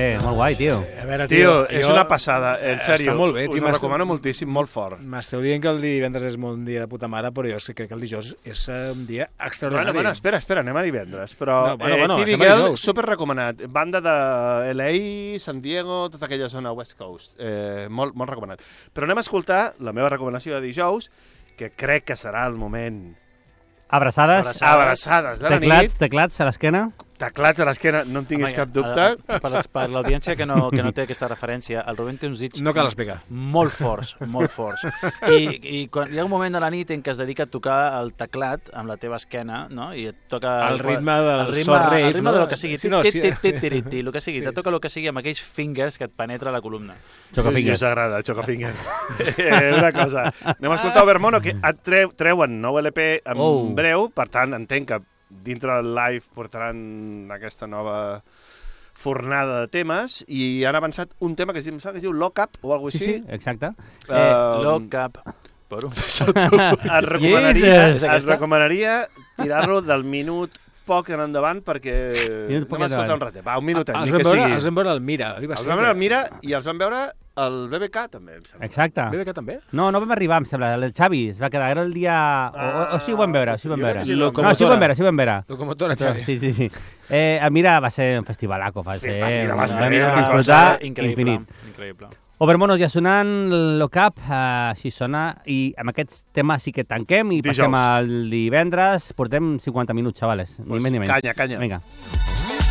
ser molt guai, tio. A veure, Tio, és una passada, en sèrio. Està molt bé, tio. Us ho recomano moltíssim, molt fort. M'esteu dient que el divendres és un dia de puta mare, però jo crec que el dijous és un dia extraordinari. Bueno, espera, anem a divendres. Però TV estem a Girl, dijous. super recomanat. Banda de LA, San Diego, tota aquella zona West Coast. Molt recomanat. Però anem a escoltar la meva recomanació de dijous, que crec que serà el moment... Abraçades Abraçades de la nit. Teclats a l'esquena. Teclats a l'esquena, no en tinguis cap dubte. Per l'audiència que no té aquesta referència, el Rubén té uns dits... No cal explicar. Molt forts, molt forts. I quan hi ha un moment de la nit en què es dedica a tocar el teclat amb la teva esquena, no? I et toca... El ritme del sort rave, el ritme no? del que sigui. Sí, no, sí. El que sigui. Te toca el que sigui amb aquells fingers que et penetra la columna. Xocafingers. Sí, us agrada, Xocafingers. Una cosa. Anem a escoltar Overmono, que treuen nou LP en breu, per tant, entenc que dintre del live portaran aquesta nova fornada de temes i han avançat un tema que es diu Lock Up o alguna cosa així. Sí, exacte. Lock Up per un beso tu. Es recomanaria tirar-lo del minut poc en endavant perquè anem a escoltar un ratet. Va, un minutet, ni que sigui. Els vam veure al Mira. Els vam veure al Mira i els vam veure al BBK també, em sembla. Exacte. BBK també? No vam arribar, em sembla. El Xavi es va quedar, era el dia... O sí ho vam veure, sí ho vam veure. Locomotora. No, sí ho vam veure. Locomotora, Xavi. Sí. El Mira va ser un festivalaco, va ser... va ser Vam disfrutar increïble. infinit. Overmonos ja sonant, Lock Up, així sona, i amb aquest tema sí que tanquem i passem al divendres. Portem 50 minuts, xavales, ni més ni menys. Canya. Vinga.